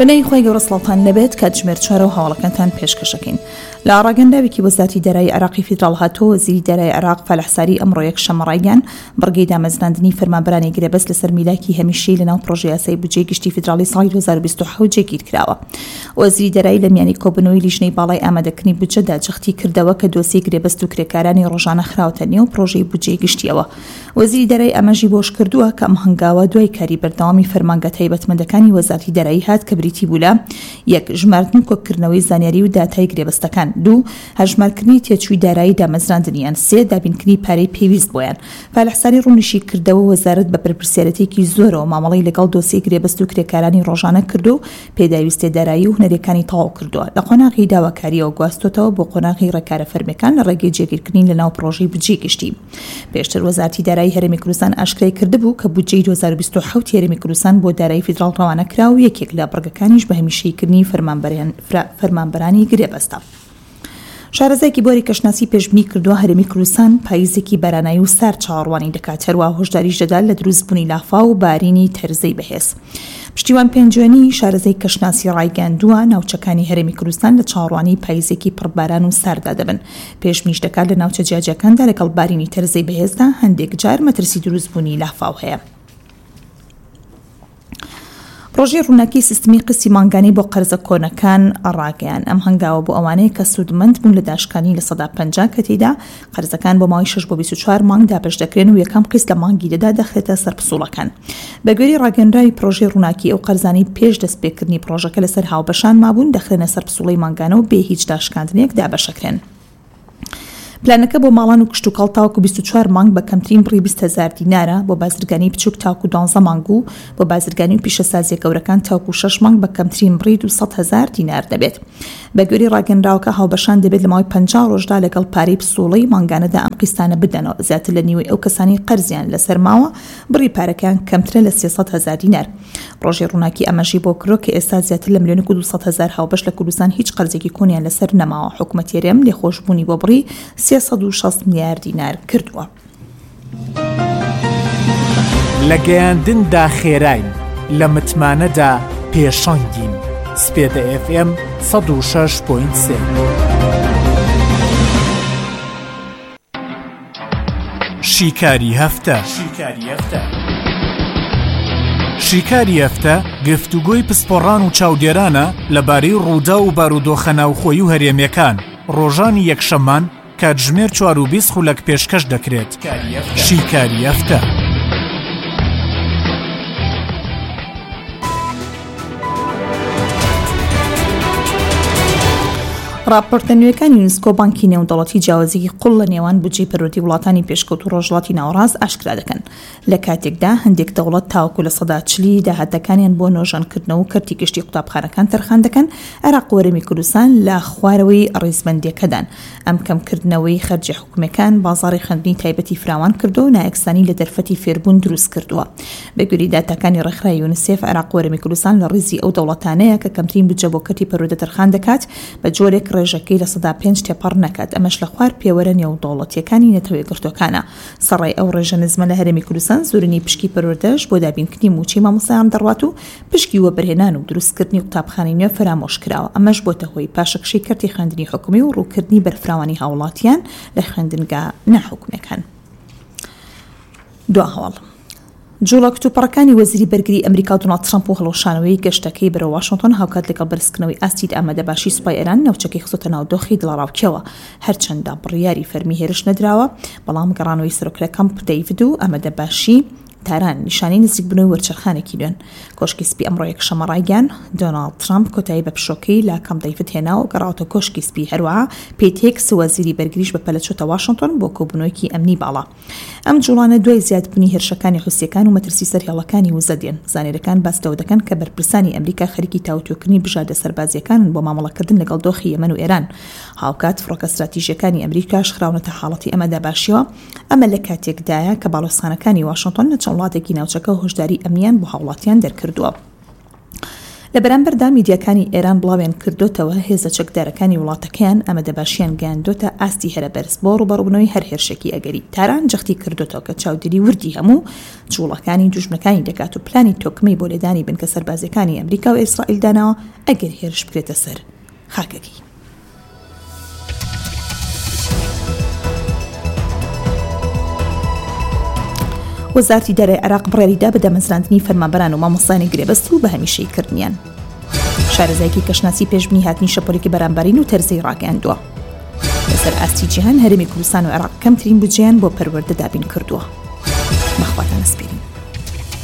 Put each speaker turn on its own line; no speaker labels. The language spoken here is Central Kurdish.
بنەی خۆی گەورە سڵاوتان لەبێت کە ژمێر 4 و هەواڵەکانتان پێشکەشەکەین. لە ئاڕاگەنداوێکی وەزارەتی دارایی عێراقی فیدراڵ هاتووە وەزیری دارایی عێراق فەلەحساری ئەمڕۆ یەکشەممە ڕایگەیاند بڕگەی دامەزراندنی فەرمانبەرانی گرێبەست لەسەر میلاکی هەمیشەیی لەناو پرۆژەی یاسای بودجەی گشتی فیدراڵی ساڵی 2027 جێگیر کراوە. وەزیری دارایی لە میانی کۆبوونەوەی لیژنەی باڵای ئامادەکردنی بودجەدا جەختی کردەوە کە دۆسیەی گرێبەست و کرێکارانی ڕۆژانە خراوەتە نێو پرۆژەی بودجەی گشتیەوە. وەزیری دارایی ئەمەژی بۆش کردووە کە ئەم هەنگاوە دوای کاری بەردەوامی فەرمانگە تایبەتمەندەکانی وەزارەتی دارایی هات کە بریتی بوو لە 1. ژمارتن و کۆکردنەوەی زانیاری و داتای گرێبەستەکان. 2. هەژمارکردنی تێچووی دارایی دامەزراندنیان. 3. دابینکردنی پارەی پێویست بۆیان. فەلەحساری ڕوونیشی کردەوە وەزارەت بە پرپرسیارەتێکی زۆرەوە مامەڵەی لەگەڵ دۆسیەی گرێبەست و کرێکارانی ڕۆژانە کردو و پێداویستی دارایی و هونەرەکانی تەواو کردووە. لە قۆناغی داواکاریەوە گواستوتەوە بۆ قۆناغی ڕێکارە فەرمیەکان لە ڕێگەی جێگیرکردنی لەناو پرۆژەی بودجەی گشتی. پێشتر وەزارەتی دارایی هەرێمی کوردستان ئاشکرای کردبوو کە بودجەی 2027 هەرێمی کوردستان بۆ دارایی فیدراڵ ڕەوانە کرا و یەکێک لە بڕگەکانیش بە هەمیشەییکردنی فەرمانبەرانی گرێبەستە. شارەزایەکی بۆری کەشناسی پێشبینی کردووە هەرێمی کوردستان پاییزێکی بەرانایی و سارد چاوەڕوانی دەکات. هەروە هۆشداریش دەدا لە دروستبوونی لافاو و بارینی تەرزەی بەهێز. پشتیوان پێنجێنی شارەزای کەشناسی ڕایگەاندووە ناوچەکانی هەرێمی کوردستان لە چاوەڕوانی پاییزێکی پڕباران و ساردا دەبن. پێشبینیش دەکات لە ناوچە جیاجەکاندا لەگەڵ بارینی تەرزەی بەهێزدا هەندێک جار مەترسی دروستبوونی لافاو هەیە. پرۆژەی ڕووناکی سیستمی قستی مانگانی بۆ قەرزە کۆنەکان ڕاگەیاند. ئەم هەنگاوە بۆ ئەوانەیە کە سوودمەند بوون لە داشکانی لە 150 کە تێیدا قەرزەکان بۆ ماوەی 6 بۆ 24 مانگ دابەش دەکرێن و یەکەم قست لە مانگی دەدا دەخرێتە سەرپسوڵەکان. بە گوێرەی ڕاگەندراوی پرۆژەی ڕووناکی ئەو قەرزانەی پێش دەستپێکردنی پرۆژەکە لەسەر هاوبەشان مابوون دەخرێنە سەرپسوڵەی مانگانە و بێ هیچ داشکاندنێک دابەشەکرێن. پلانەکە بۆ ماڵان و کشت و کاڵ تاوکو 24 مانگ بە کەمترین بڕی 20,000 دینارە، بۆ بازرگانی بچووک تاوکو 12 مانگ و بۆ بازرگانی و پیشەسازیە گەورەکان تاوکو 6 مانگ بە کەمترین بڕی 200,000 دینار دەبێت. بە گوێرەی ڕاگەندراوەکە هاوبەشان دەبێت لە ماوەی 50 ڕۆژدا لەگەڵ پارەی پسوڵەی مانگانەدا ئەم قیستانە بدەنەوە. زیاتر لە نیوەی ئەو کەسانی قەرزیان لەسەر ماوە بڕی پارەکان کەمترە لە 300,000 دینار. پرۆژەی ڕووناکی ئەمەژی بۆ کڕۆ کە ئێستا زیاتر لە 1,200,000 هاوبەش لە کوردستان هیچ قەرزێکی کۆنیان لەسەر نەماوە. حکوومەتیێرەم لێخۆشبوونی بۆ بڕی 360 میلیارد دینار کردووە.
لە گەیاندندا خێراین، لە متمانەدا پێشەنگین. سپێدە FM 106.3. شیکاری هەفتە. شیکاری هەفتە گفتوگۆی پسپۆڕان و چاودێرانە لەبارەی ڕوودا و بارودۆخە ناوخۆیی و هەرێمیەکان ڕۆژانی یەکشەممان کاتژمێر 4:20 خولەک پێشکەش دەکرێت. شیکاری هەفتە.
راپۆرتە نوێیەکانی یونسکۆ بانکی نێودەوڵەتی جیاوازیی قوڵ لە نێوان بودجەی پەروەردەی وڵاتانی پێشکەوت و ڕۆژهەڵاتی ناوەڕاست ئاشکرا دەکەن. لە کاتێکدا هەندێک دەوڵەت تاوەکو لە 140 داهاتەکانیان بۆ نۆژانکردنەوە و کەرتی گشتی قوتابخانەکان تەرخان دەکەن. عێراق و هەرێمی کوردستان لە خوارەوەی ڕێزبەندیەکەدان. ئەم کەمکردنەوەی خەرجی حکوومەکان بازاڕی خوێندنی تایبەتی فراوان کردو و نایەکسانی لە دەرفەتی فێربوون دروست کردووە. بە گوێرەی داتاکانی ڕێکخراوی یونیسێف عێراق و هەرێمی کوردستان لە ڕیزی ئەو دەوڵەتانەیە کە کەمترین بودجە بۆ کەرتی پەروەردە تەرخان دەکات بە جۆرێک ڕێژەکەی لە 5 تێپەڕ نەکات. ئەمەش لە خوار پێوەرە نێودەوڵەتیەکانی نەتەوەی گرتوەکانە. سەڕای ئەو ڕێژە نزمە لە هەرێمی کوردستان زۆرینی پشکی پەروەردەش بۆ دابینکردنی موچەی مامۆستایان دەڕوات و پشکی وەبرهێنان و دروستکردنی قوتابخانەی نوێ فرامۆش کراوە. ئەمەش بۆتە هۆی پاشەکشەی کەرتی خوێندنی حکومی و ڕووکردنی بەرفراوانی هاوڵاتیان لە خوێندنگا ناحکومیەکان. دو هەواڵ جوڵە کتوپەڕەکانی وەزیری بەرگری ئەمریکا دۆناڵد ترامپ و هەڵەوشانەوەی گەشتەکەی بەرەو واشنگتن هاوکات لەگەڵ بەرزکردنەوەی ئاستید ئامادەباشی سوپای ئێران ناوچەکەی خستۆتە ناو دۆخی دڵەڕاوکیەوە. هەرچەندە بڕیاری فەرمی هێرش نەدراوە، بەڵام گەڕانەوەی سەرۆکرە کەمپ دەیڤد و ئامادەباشی تاران نیشانەی نزیک بنەوەی وەرچەرخانێکی دوێن. کۆشکی سپی ئەمڕۆ یەکشەممە ڕایگەیاند دۆناڵد ترامپ کۆتایی بە پشۆکەی لە کەمپ دەیڤد هێنا و گەڕاوەتە کۆشکی سپی. هەروەها پیت هێکس وەزیری بەرگریش بەپەلە چۆتە واشنگتن بۆ کۆبوونەوەیەکی ئەمنی باڵا. ئەم جوڵانە دوای زیادبوونی هێرشەکانی حوسیەکان و مەترسی سەرهێڵەکانی وزە دێن. زانێرەکان باستەوە دەکەن کە بەرپرسانی ئەمریکا خەریکی تاوتوێکردنی بژاردە سەربازیەکانن بۆ مامەڵەکردن لەگەڵ دۆخی یەمەن و ئێران. هاوکات فڕۆکە استراتیژیەکانی ئەمریکاش خراونەتە حاڵەتی ئەمەداباشیەوە. ئەمە لە کاتێکدایە کە باڵۆستانەکانی واشنگتن لە چەند وڵاتێکی ناوچەکە هۆشداری ئەمنیان بۆ هاوڵاتیان دەرکردووە. لە بەرامبەردا میدیاکانی ئێران بڵاویان کردوتەوە هێزە چەکدارەکانی وڵاتەکەیان ئەمەدەباشیان گەیاندۆتە ئاستی هەرە بەرز بۆ ڕوبەڕووبوونەوەی هەر هێرشێکی ئەگەری. تاران جەختی کردوتەوە کە چاودێری وردی هەموو جوڵەکانی دوژمنەکانی دەکات و پلانی تۆکمەی بۆ لێدانی بنکە سەربازەکانی ئەمریکا و ئیسرائیل داناوە ئەگەر هێرش بکرێتە سەر خاکەکی. وەزارەتی دەرەوەی عێراق بڕیاریدا بە دامەزراندنی فەرمانبەران و مامۆستایانی گرێبەست و بە هەمیشەی کردنیان. شارەزایەکی کەشناسی پێشبینی هاتنی شەپۆلێکی بەرامبەرین و تەرزەی ڕاگەیاندووە. لەسەر ئاستی جیهان هەرێمی کوردستان و عێراق کەمترین بودجەیان بۆ پەروەردە دابین کردووە. بەخواتان ئەسپێرین.